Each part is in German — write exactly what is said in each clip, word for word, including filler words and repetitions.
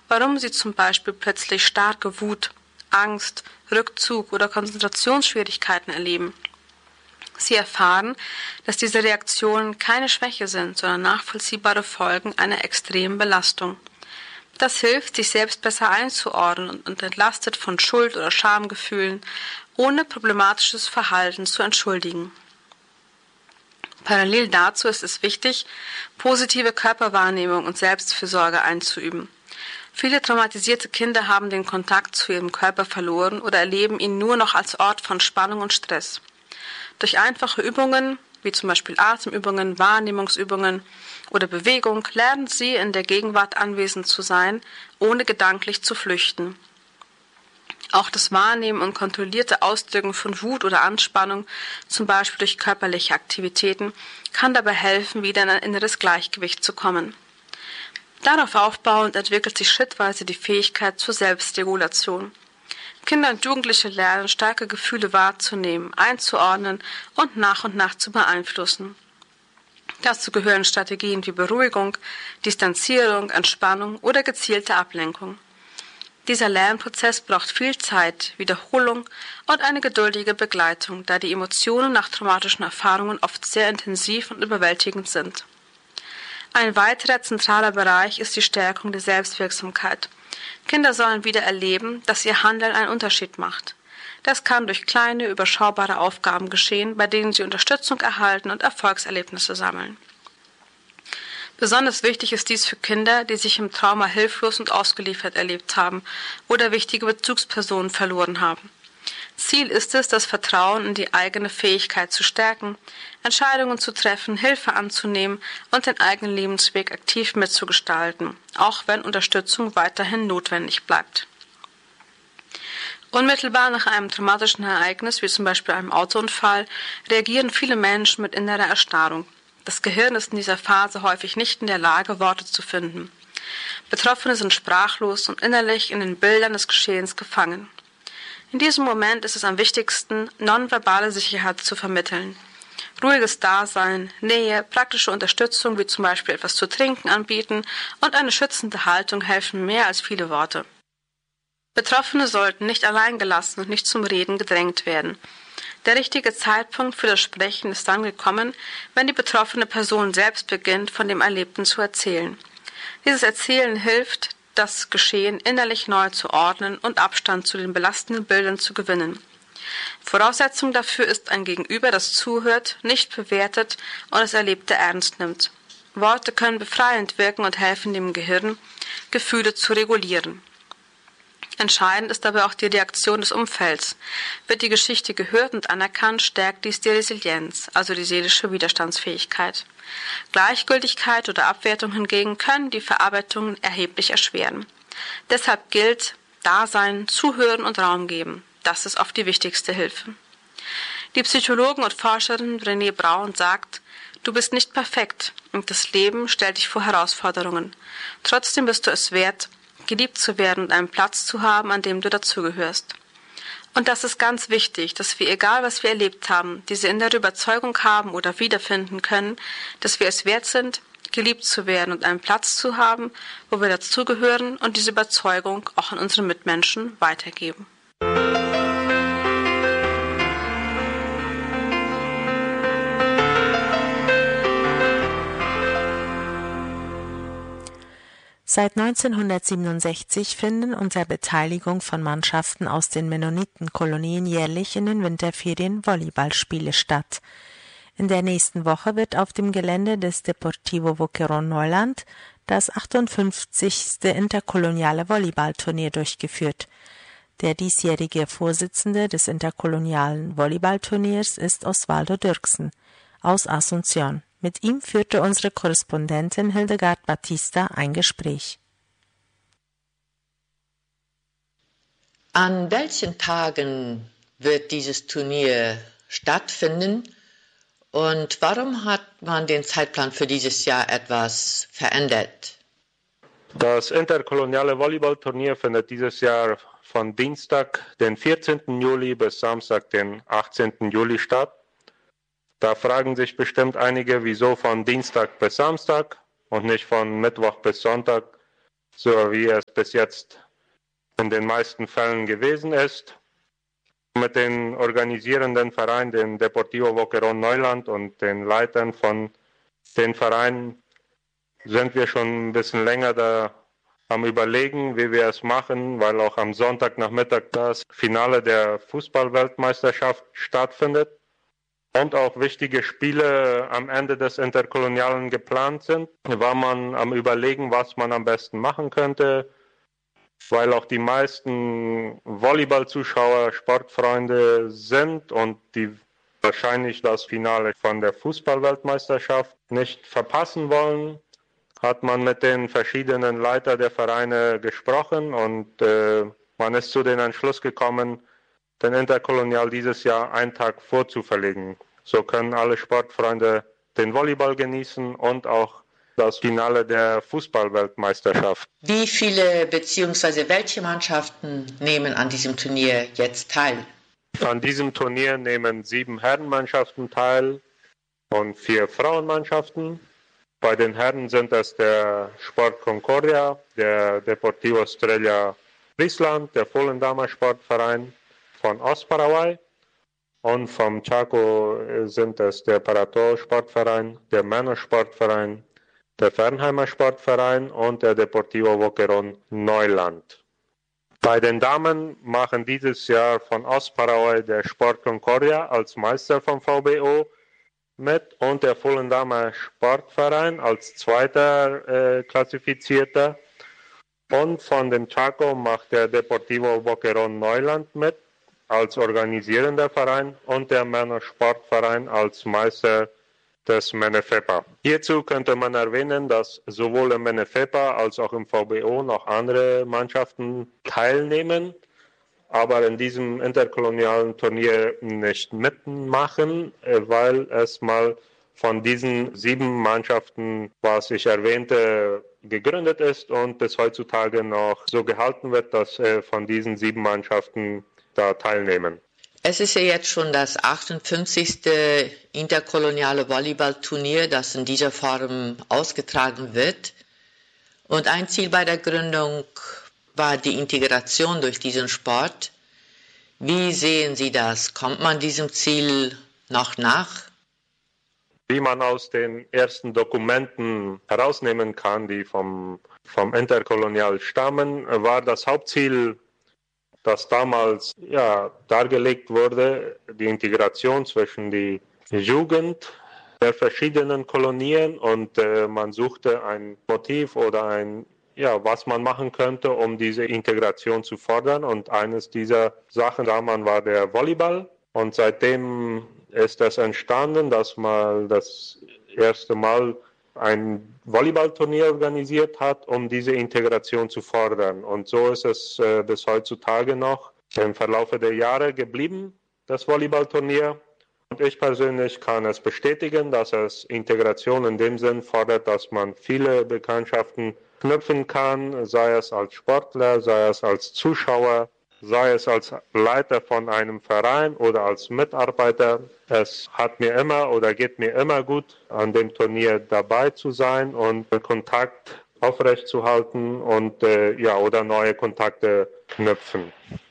warum sie zum Beispiel plötzlich starke Wut, Angst, Rückzug oder Konzentrationsschwierigkeiten erleben. Sie erfahren, dass diese Reaktionen keine Schwäche sind, sondern nachvollziehbare Folgen einer extremen Belastung. Das hilft, sich selbst besser einzuordnen und entlastet von Schuld- oder Schamgefühlen, ohne problematisches Verhalten zu entschuldigen. Parallel dazu ist es wichtig, positive Körperwahrnehmung und Selbstfürsorge einzuüben. Viele traumatisierte Kinder haben den Kontakt zu ihrem Körper verloren oder erleben ihn nur noch als Ort von Spannung und Stress. Durch einfache Übungen, wie zum Beispiel Atemübungen, Wahrnehmungsübungen oder Bewegung, lernen sie, in der Gegenwart anwesend zu sein, ohne gedanklich zu flüchten. Auch das Wahrnehmen und kontrollierte Ausdrücken von Wut oder Anspannung, zum Beispiel durch körperliche Aktivitäten, kann dabei helfen, wieder in ein inneres Gleichgewicht zu kommen. Darauf aufbauend entwickelt sich schrittweise die Fähigkeit zur Selbstregulation. Kinder und Jugendliche lernen, starke Gefühle wahrzunehmen, einzuordnen und nach und nach zu beeinflussen. Dazu gehören Strategien wie Beruhigung, Distanzierung, Entspannung oder gezielte Ablenkung. Dieser Lernprozess braucht viel Zeit, Wiederholung und eine geduldige Begleitung, da die Emotionen nach traumatischen Erfahrungen oft sehr intensiv und überwältigend sind. Ein weiterer zentraler Bereich ist die Stärkung der Selbstwirksamkeit. Kinder sollen wieder erleben, dass ihr Handeln einen Unterschied macht. Das kann durch kleine, überschaubare Aufgaben geschehen, bei denen sie Unterstützung erhalten und Erfolgserlebnisse sammeln. Besonders wichtig ist dies für Kinder, die sich im Trauma hilflos und ausgeliefert erlebt haben oder wichtige Bezugspersonen verloren haben. Ziel ist es, das Vertrauen in die eigene Fähigkeit zu stärken, Entscheidungen zu treffen, Hilfe anzunehmen und den eigenen Lebensweg aktiv mitzugestalten, auch wenn Unterstützung weiterhin notwendig bleibt. Unmittelbar nach einem traumatischen Ereignis, wie zum Beispiel einem Autounfall, reagieren viele Menschen mit innerer Erstarrung. Das Gehirn ist in dieser Phase häufig nicht in der Lage, Worte zu finden. Betroffene sind sprachlos und innerlich in den Bildern des Geschehens gefangen. In diesem Moment ist es am wichtigsten, nonverbale Sicherheit zu vermitteln. Ruhiges Dasein, Nähe, praktische Unterstützung wie zum Beispiel etwas zu trinken anbieten und eine schützende Haltung helfen mehr als viele Worte. Betroffene sollten nicht allein gelassen und nicht zum Reden gedrängt werden. Der richtige Zeitpunkt für das Sprechen ist dann gekommen, wenn die betroffene Person selbst beginnt, von dem Erlebten zu erzählen. Dieses Erzählen hilft, das Geschehen innerlich neu zu ordnen und Abstand zu den belastenden Bildern zu gewinnen. Voraussetzung dafür ist ein Gegenüber, das zuhört, nicht bewertet und das Erlebte ernst nimmt. Worte können befreiend wirken und helfen dem Gehirn, Gefühle zu regulieren. Entscheidend ist dabei auch die Reaktion des Umfelds. Wird die Geschichte gehört und anerkannt, stärkt dies die Resilienz, also die seelische Widerstandsfähigkeit. Gleichgültigkeit oder Abwertung hingegen können die Verarbeitung erheblich erschweren. Deshalb gilt Dasein, Zuhören und Raum geben. Das ist oft die wichtigste Hilfe. Die Psychologin und Forscherin Brené Brown sagt, du bist nicht perfekt und das Leben stellt dich vor Herausforderungen. Trotzdem bist du es wert, geliebt zu werden und einen Platz zu haben, an dem du dazugehörst. Und das ist ganz wichtig, dass wir, egal was wir erlebt haben, diese innere Überzeugung haben oder wiederfinden können, dass wir es wert sind, geliebt zu werden und einen Platz zu haben, wo wir dazugehören und diese Überzeugung auch an unsere Mitmenschen weitergeben. Seit neunzehnhundertsiebenundsechzig finden unter Beteiligung von Mannschaften aus den Mennonitenkolonien jährlich in den Winterferien Volleyballspiele statt. In der nächsten Woche wird auf dem Gelände des Deportivo Boquerón Neuland das achtundfünfzigste interkoloniale Volleyballturnier durchgeführt. Der diesjährige Vorsitzende des interkolonialen Volleyballturniers ist Osvaldo Dirksen aus Asunción. Mit ihm führte unsere Korrespondentin Hildegard Batista ein Gespräch. An welchen Tagen wird dieses Turnier stattfinden und warum hat man den Zeitplan für dieses Jahr etwas verändert? Das interkoloniale Volleyballturnier findet dieses Jahr von Dienstag, den vierzehnten Juli bis Samstag, den achtzehnten Juli statt. Da fragen sich bestimmt einige, wieso von Dienstag bis Samstag und nicht von Mittwoch bis Sonntag. so wie es bis jetzt in den meisten Fällen gewesen ist. Mit den organisierenden Vereinen, dem Deportivo Boquerón Neuland und den Leitern von den Vereinen, sind wir schon ein bisschen länger da am Überlegen, wie wir es machen, weil auch am Sonntagnachmittag das Finale der Fußballweltmeisterschaft stattfindet und auch wichtige Spiele am Ende des Interkolonialen geplant sind. War man am Überlegen, was man am besten machen könnte, weil auch die meisten Volleyball-Zuschauer Sportfreunde sind und die wahrscheinlich das Finale von der Fußballweltmeisterschaft nicht verpassen wollen, hat man mit den verschiedenen Leitern der Vereine gesprochen und äh, man ist zu dem Entschluss gekommen, den Interkolonial dieses Jahr einen Tag vorzuverlegen. So können alle Sportfreunde den Volleyball genießen und auch das Finale der Fußballweltmeisterschaft. Wie viele bzw. welche Mannschaften nehmen an diesem Turnier jetzt teil? An diesem Turnier nehmen sieben Herrenmannschaften teil und vier Frauenmannschaften. Bei den Herren sind es der Sport Concordia, der Deportivo Estrella Friesland, der Volendama Sportverein von Ostparaguay und vom Chaco sind es der Parato Sportverein, der Männer Sportverein, der Fernheimer Sportverein und der Deportivo Boquerón Neuland. Bei den Damen machen dieses Jahr von Ostparaguay der Sport Concordia als Meister vom V B O mit und der Volendama Sportverein als zweiter äh, Klassifizierter. Und von dem Chaco macht der Deportivo Boquerón Neuland mit als organisierender Verein und der Männer Sportverein als Meister des Menefepa. Hierzu könnte man erwähnen, dass sowohl im Menefepa als auch im V B O noch andere Mannschaften teilnehmen, aber in diesem interkolonialen Turnier nicht mitmachen, weil es mal von diesen sieben Mannschaften, was ich erwähnte, gegründet ist und bis heutzutage noch so gehalten wird, dass von diesen sieben Mannschaften da teilnehmen. Es ist ja jetzt schon das achtundfünfzigste interkoloniale Volleyballturnier, das in dieser Form ausgetragen wird. Und ein Ziel bei der Gründung war die Integration durch diesen Sport. Wie sehen Sie das? Kommt man diesem Ziel noch nach? Wie man aus den ersten Dokumenten herausnehmen kann, die vom, vom Interkolonial stammen, war das Hauptziel, das damals ja, dargelegt wurde, die Integration zwischen die Jugend der verschiedenen Kolonien und äh, man suchte ein Motiv oder ein, ja, was man machen könnte, um diese Integration zu fordern. Und eines dieser Sachen damals war der Volleyball. Und seitdem ist es entstanden, dass man das erste Mal ein Volleyballturnier organisiert hat, um diese Integration zu fordern. Und so ist es äh, bis heutzutage noch im Verlauf der Jahre geblieben, das Volleyballturnier. Und ich persönlich kann es bestätigen, dass es Integration in dem Sinn fordert, dass man viele Bekanntschaften knüpfen kann, sei es als Sportler, sei es als Zuschauer, sei es als Leiter von einem Verein oder als Mitarbeiter. Es hat mir immer oder geht mir immer gut, an dem Turnier dabei zu sein und Kontakt aufrechtzuerhalten und äh, ja, oder neue Kontakte knüpfen.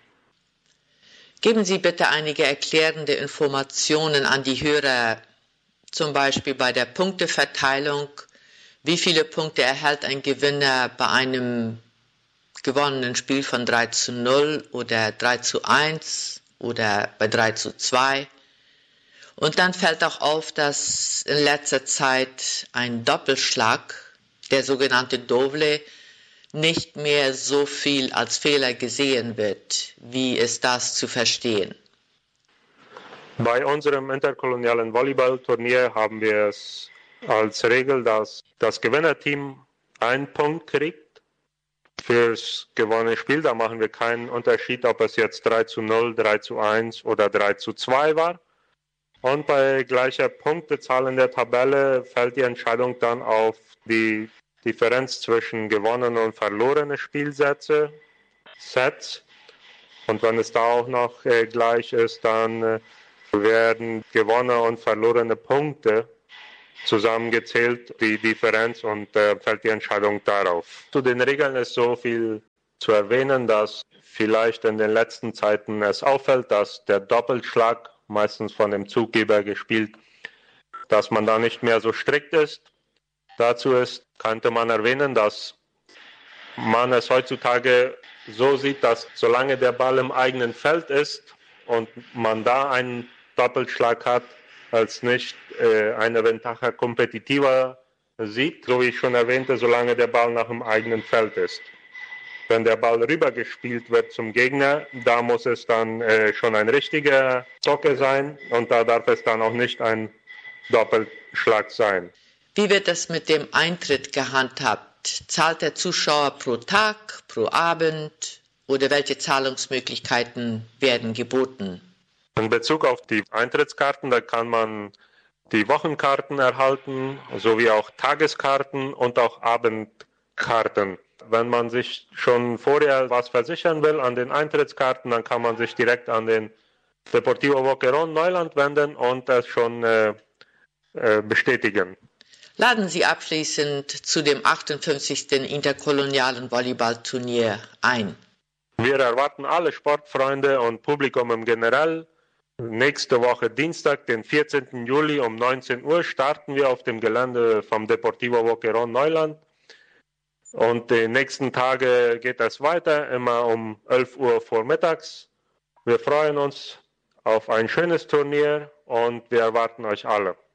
Geben Sie bitte einige erklärende Informationen an die Hörer, zum Beispiel bei der Punkteverteilung. Wie viele Punkte erhält ein Gewinner bei einem gewonnenen Spiel von drei zu null oder drei zu eins oder bei drei zu zwei? Und dann fällt auch auf, dass in letzter Zeit ein Doppelschlag, der sogenannte Doble, nicht mehr so viel als Fehler gesehen wird. Wie ist das zu verstehen? Bei unserem interkolonialen Volleyballturnier haben wir es als Regel, dass das Gewinnerteam einen Punkt kriegt fürs gewonnene Spiel. Da machen wir keinen Unterschied, ob es jetzt drei zu null, drei zu eins oder drei zu zwei war. Und bei gleicher Punktezahl in der Tabelle fällt die Entscheidung dann auf die Differenz zwischen gewonnenen und verlorenen Spielsätze, Sets. Und wenn es da auch noch äh, gleich ist, dann äh, werden gewonnene und verlorene Punkte zusammengezählt, die Differenz, und äh, fällt die Entscheidung darauf. Zu den Regeln ist so viel zu erwähnen, dass vielleicht in den letzten Zeiten es auffällt, dass der Doppelschlag meistens von dem Zuggeber gespielt, dass man da nicht mehr so strikt ist. Dazu ist, könnte man erwähnen, dass man es heutzutage so sieht, dass solange der Ball im eigenen Feld ist und man da einen Doppelschlag hat, als nicht äh, eine Ventaja Competitiva sieht, so wie ich schon erwähnte, solange der Ball nach dem eigenen Feld ist. Wenn der Ball rübergespielt wird zum Gegner, da muss es dann äh, schon ein richtiger Toque sein und da darf es dann auch nicht ein Doppelschlag sein. Wie wird das mit dem Eintritt gehandhabt? Zahlt der Zuschauer pro Tag, pro Abend oder welche Zahlungsmöglichkeiten werden geboten? In Bezug auf die Eintrittskarten, da kann man die Wochenkarten erhalten, sowie auch Tageskarten und auch Abendkarten. Wenn man sich schon vorher was versichern will an den Eintrittskarten, dann kann man sich direkt an den Deportivo Boquerón Neuland wenden und das schon äh, äh, bestätigen. Laden Sie abschließend zu dem achtundfünfzigsten interkolonialen Volleyballturnier ein. Wir erwarten alle Sportfreunde und Publikum im Generell. Nächste Woche Dienstag, den vierzehnten Juli um neunzehn Uhr starten wir auf dem Gelände vom Deportivo Boquerón Neuland. Und die nächsten Tage geht es weiter, immer um elf Uhr vormittags. Wir freuen uns auf ein schönes Turnier und wir erwarten euch alle.